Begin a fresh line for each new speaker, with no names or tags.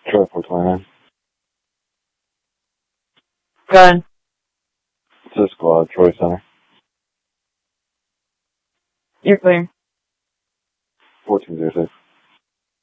Troy 429.
Go ahead.
It's a squad, Troy Center.
You're clear.
1406.